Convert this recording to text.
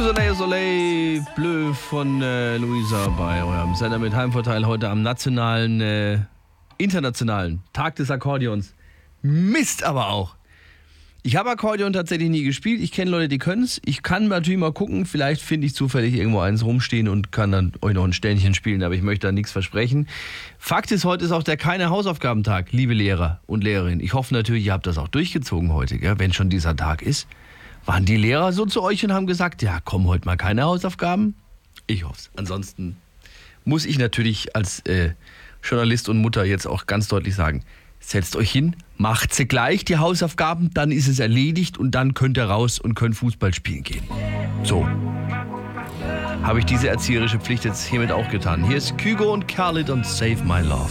Soleil, Soleil Bleu von Luisa bei eurem Sender mit Heimvorteil heute am internationalen Tag des Akkordeons. Mist aber auch. Ich habe Akkordeon tatsächlich nie gespielt. Ich kenne Leute, die können es. Ich kann natürlich mal gucken. Vielleicht finde ich zufällig irgendwo eins rumstehen und kann dann euch noch ein Ständchen spielen. Aber ich möchte da nichts versprechen. Fakt ist, heute ist auch der keine Hausaufgabentag, liebe Lehrer und Lehrerinnen. Ich hoffe natürlich, ihr habt das auch durchgezogen heute, gell? Wenn schon dieser Tag ist. Waren die Lehrer so zu euch und haben gesagt, ja, komm, heute mal keine Hausaufgaben? Ich hoffe es. Ansonsten muss ich natürlich als Journalist und Mutter jetzt auch ganz deutlich sagen, setzt euch hin, macht sie gleich die Hausaufgaben, dann ist es erledigt und dann könnt ihr raus und könnt Fußball spielen gehen. So. Habe ich diese erzieherische Pflicht jetzt hiermit auch getan. Hier ist Kygo und Khalid und Save My Love.